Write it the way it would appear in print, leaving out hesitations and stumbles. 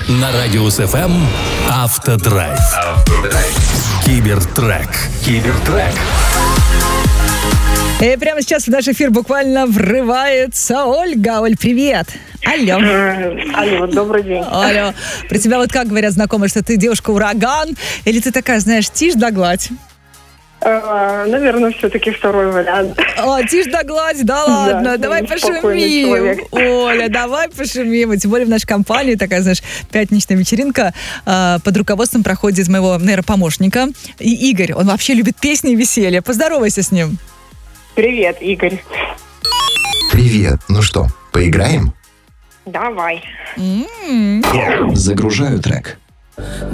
На Радиус ФМ Автодрайв. Кибертрек. И прямо сейчас в наш эфир буквально врывается Ольга. Оль, привет. Алло. Алло, добрый день. Алло. Про тебя вот как говорят знакомые, что ты девушка-ураган? Или ты такая, знаешь, тишь да гладь? Наверное, все-таки второй вариант. О, тишь да гладь, да ладно, давай пошумим. Оля, давай пошумим. И тем более в нашей компании такая, знаешь, пятничная вечеринка под руководством проходит моего нейропомощника. И Игорь, он вообще любит песни и веселье. Поздоровайся с ним. Привет, Игорь. Привет. Ну что, поиграем? Давай. Загружаю трек.